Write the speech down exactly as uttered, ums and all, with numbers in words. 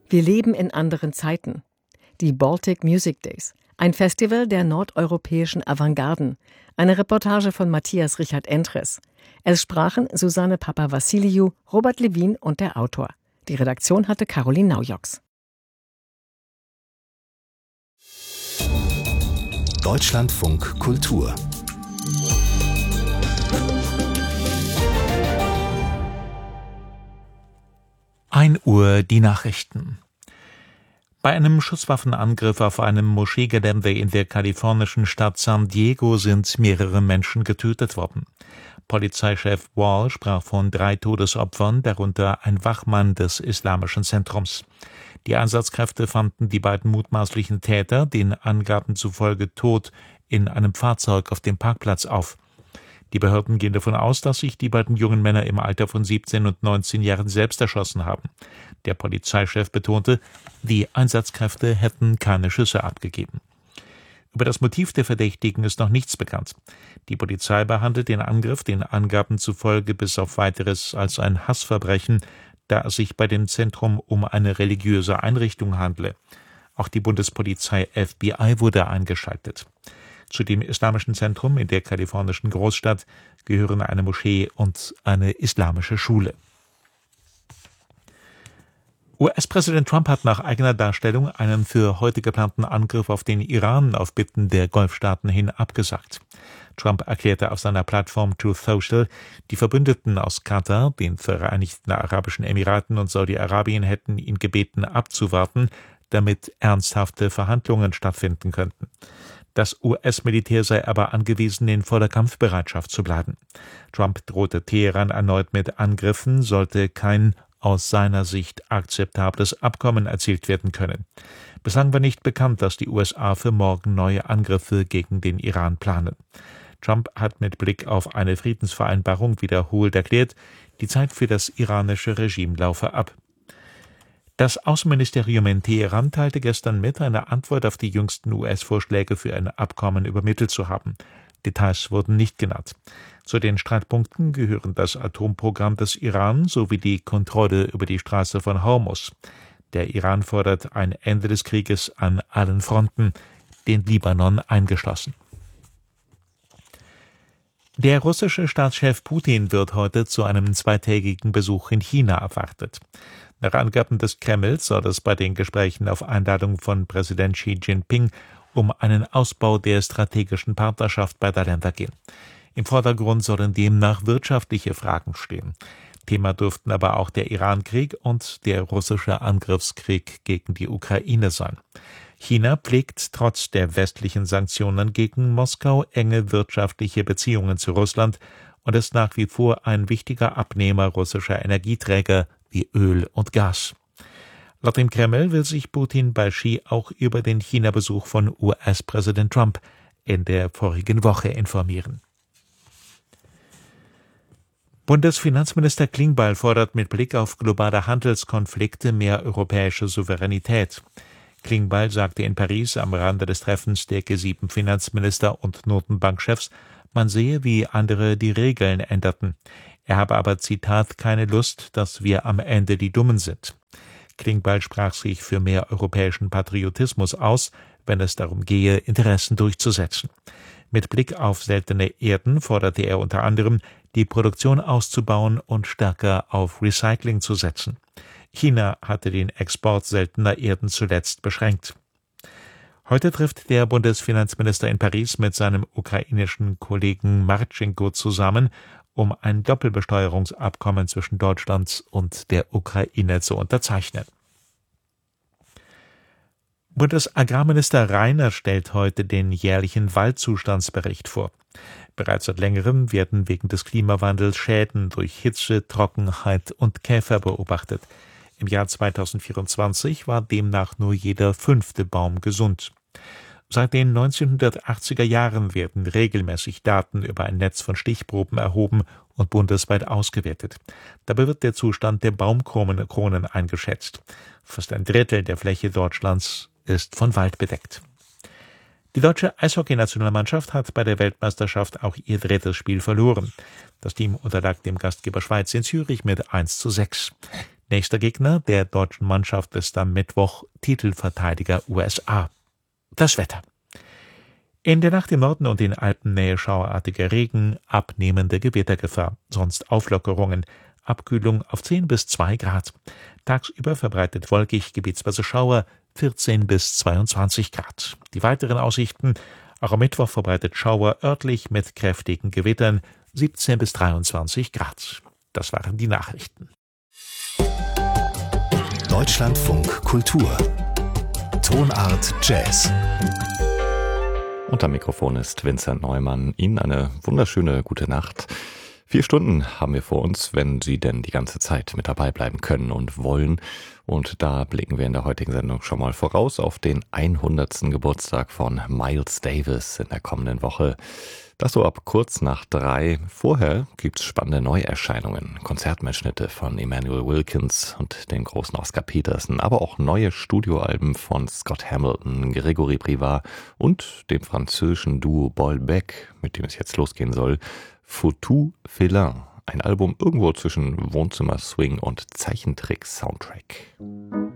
Wir leben in anderen Zeiten. Die Baltic Music Days, ein Festival der nordeuropäischen Avantgarden. Eine Reportage von Matthias Richard Entres. Es sprachen Susanne Papavassiliou, Robert Levin und der Autor. Die Redaktion hatte Caroline Naujoks. Deutschlandfunk Kultur. ein Uhr die Nachrichten. Bei einem Schusswaffenangriff auf einem Moscheegelände in der kalifornischen Stadt San Diego sind mehrere Menschen getötet worden. Polizeichef Wall sprach von drei Todesopfern, darunter ein Wachmann des Islamischen Zentrums. Die Einsatzkräfte fanden die beiden mutmaßlichen Täter, den Angaben zufolge tot, in einem Fahrzeug auf dem Parkplatz auf. Die Behörden gehen davon aus, dass sich die beiden jungen Männer im Alter von siebzehn und neunzehn Jahren selbst erschossen haben. Der Polizeichef betonte, die Einsatzkräfte hätten keine Schüsse abgegeben. Über das Motiv der Verdächtigen ist noch nichts bekannt. Die Polizei behandelt den Angriff den Angaben zufolge bis auf Weiteres als ein Hassverbrechen, da es sich bei dem Zentrum um eine religiöse Einrichtung handle. Auch die Bundespolizei F B I wurde eingeschaltet. Zu dem Islamischen Zentrum in der kalifornischen Großstadt gehören eine Moschee und eine islamische Schule. U S-Präsident Trump hat nach eigener Darstellung einen für heute geplanten Angriff auf den Iran auf Bitten der Golfstaaten hin abgesagt. Trump erklärte auf seiner Plattform Truth Social, die Verbündeten aus Katar, den Vereinigten Arabischen Emiraten und Saudi-Arabien hätten ihn gebeten, abzuwarten, damit ernsthafte Verhandlungen stattfinden könnten. Das U S-Militär sei aber angewiesen, in voller Kampfbereitschaft zu bleiben. Trump drohte Teheran erneut mit Angriffen, sollte kein aus seiner Sicht akzeptables Abkommen erzielt werden können. Bislang war nicht bekannt, dass die U S A für morgen neue Angriffe gegen den Iran planen. Trump hat mit Blick auf eine Friedensvereinbarung wiederholt erklärt, die Zeit für das iranische Regime laufe ab. Das Außenministerium in Teheran teilte gestern mit, eine Antwort auf die jüngsten U S-Vorschläge für ein Abkommen übermittelt zu haben. Details wurden nicht genannt. Zu den Streitpunkten gehören das Atomprogramm des Iran sowie die Kontrolle über die Straße von Hormuz. Der Iran fordert ein Ende des Krieges an allen Fronten, den Libanon eingeschlossen. Der russische Staatschef Putin wird heute zu einem zweitägigen Besuch in China erwartet. Nach Angaben des Kremls soll es bei den Gesprächen auf Einladung von Präsident Xi Jinping um einen Ausbau der strategischen Partnerschaft beider Länder gehen. Im Vordergrund sollen demnach wirtschaftliche Fragen stehen. Thema dürften aber auch der Iran-Krieg und der russische Angriffskrieg gegen die Ukraine sein. China pflegt trotz der westlichen Sanktionen gegen Moskau enge wirtschaftliche Beziehungen zu Russland und ist nach wie vor ein wichtiger Abnehmer russischer Energieträger wie Öl und Gas. Laut dem Kreml will sich Putin bei Xi auch über den China-Besuch von U S-Präsident Trump in der vorigen Woche informieren. Bundesfinanzminister Klingbeil fordert mit Blick auf globale Handelskonflikte mehr europäische Souveränität. Klingbeil sagte in Paris am Rande des Treffens der G sieben Finanzminister und Notenbankchefs, man sehe, wie andere die Regeln änderten. Er habe aber, Zitat, keine Lust, dass wir am Ende die Dummen sind. Klingbeil sprach sich für mehr europäischen Patriotismus aus, wenn es darum gehe, Interessen durchzusetzen. Mit Blick auf seltene Erden forderte er unter anderem, die Produktion auszubauen und stärker auf Recycling zu setzen. China hatte den Export seltener Erden zuletzt beschränkt. Heute trifft der Bundesfinanzminister in Paris mit seinem ukrainischen Kollegen Martschenko zusammen, um ein Doppelbesteuerungsabkommen zwischen Deutschland und der Ukraine zu unterzeichnen. Bundesagrarminister Reiner stellt heute den jährlichen Waldzustandsbericht vor. Bereits seit längerem werden wegen des Klimawandels Schäden durch Hitze, Trockenheit und Käfer beobachtet. Im Jahr zweitausendvierundzwanzig war demnach nur jeder fünfte Baum gesund. Seit den neunzehnhundertachtziger Jahren werden regelmäßig Daten über ein Netz von Stichproben erhoben und bundesweit ausgewertet. Dabei wird der Zustand der Baumkronen eingeschätzt. Fast ein Drittel der Fläche Deutschlands ist von Wald bedeckt. Die deutsche Eishockeynationalmannschaft hat bei der Weltmeisterschaft auch ihr drittes Spiel verloren. Das Team unterlag dem Gastgeber Schweiz in Zürich mit eins zu sechs. Nächster Gegner der deutschen Mannschaft ist am Mittwoch Titelverteidiger U S A. Das Wetter. In der Nacht im Norden und in Alpennähe schauerartiger Regen, abnehmende Gewittergefahr, sonst Auflockerungen, Abkühlung auf zehn bis zwei Grad. Tagsüber verbreitet wolkig, gebietsweise Schauer, vierzehn bis zweiundzwanzig Grad. Die weiteren Aussichten: auch am Mittwoch verbreitet Schauer örtlich mit kräftigen Gewittern, siebzehn bis dreiundzwanzig Grad. Das waren die Nachrichten. Deutschlandfunk Kultur. Tonart Jazz. Und am Mikrofon ist Vincent Neumann. Ihnen eine wunderschöne gute Nacht. Vier Stunden haben wir vor uns, wenn Sie denn die ganze Zeit mit dabei bleiben können und wollen. Und da blicken wir in der heutigen Sendung schon mal voraus auf den hundertsten Geburtstag von Miles Davis in der kommenden Woche. Das so ab kurz nach drei. Vorher gibt's spannende Neuerscheinungen, Konzertmitschnitte von Emmanuel Wilkins und den großen Oscar Peterson, aber auch neue Studioalben von Scott Hamilton, Gregory Privat und dem französischen Duo Bolbec, mit dem es jetzt losgehen soll, Foutu Félin, ein Album irgendwo zwischen Wohnzimmer-Swing und Zeichentrick-Soundtrack.